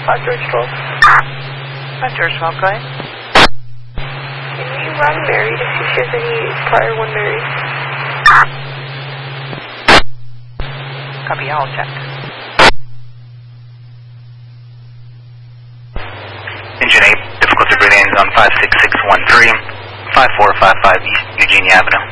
George 12. George 12, go ahead. Can you run Mary to see if she has any prior 1 Mary? Copy, I'll check. Engine 8, difficulty breathing on 56613, 5455 East Eugenia Avenue.